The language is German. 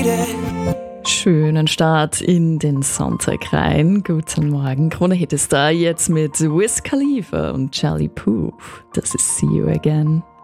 Schönen Start in den Sonntag rein. Guten Morgen. Krone Hit ist da jetzt mit Wiz Khalifa und Charlie Puth. Das ist See You Again.